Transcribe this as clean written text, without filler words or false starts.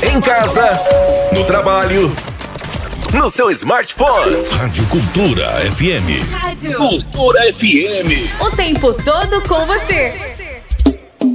Em casa, no trabalho, no seu smartphone. Rádio Cultura FM. Rádio Cultura FM. O tempo todo com você.